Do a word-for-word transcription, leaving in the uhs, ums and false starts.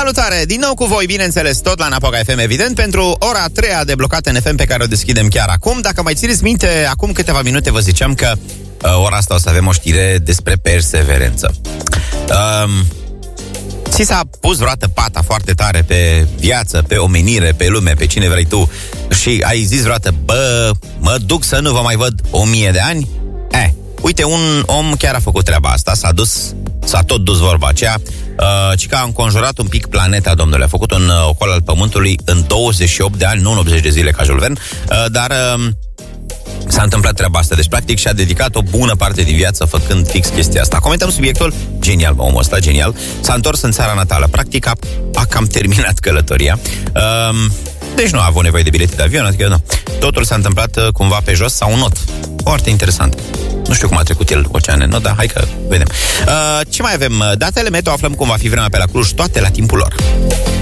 Salutare! Din nou cu voi, bineînțeles, tot la Napoca F M, evident, pentru ora a treia deblocată în F M pe care o deschidem chiar acum. Dacă mai țineți minte, acum câteva minute vă ziceam că uh, ora asta o să avem o știre despre perseverență. Um, ți s-a pus vreodată pata foarte tare pe viață, pe omenire, pe lume, pe cine vrei tu și ai zis vreodată, bă, mă duc să nu vă mai văd o mie de ani? Eh, uite, un om chiar a făcut treaba asta, s-a dus, s-a tot dus vorba aceea, uh, ci că a înconjurat un pic planeta, domnule, a făcut un uh, ocol al Pământului în douăzeci și opt de ani, nu în optzeci de zile ca Jules Verne, uh, dar uh, s-a întâmplat treaba asta, deci practic și-a dedicat o bună parte din viață făcând fix chestia asta. Comentăm subiectul, genial, omul ăsta, genial, s-a întors în țara natală, practic a, a cam terminat călătoria, uh, deci nu a avut nevoie de bilete de avion, adică nu. Totul s-a întâmplat uh, cumva pe jos sau not. Foarte interesant. Nu știu cum a trecut el oceane, nu? Dar hai că vedem. Uh, ce mai avem? Datele meteo, aflăm cum va fi vremea pe la Cluj, toate la timpul lor.